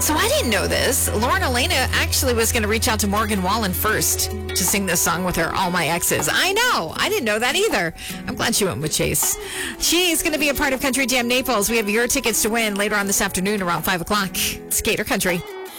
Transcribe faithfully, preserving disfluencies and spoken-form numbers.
So I didn't know this. Lauren Elena actually was going to reach out to Morgan Wallen first to sing this song with her, All My Exes. I know. I didn't know that either. I'm glad she went with Chase. She's going to be a part of Country Jam Naples. We have your tickets to win later on this afternoon around five o'clock. It's Gator Country.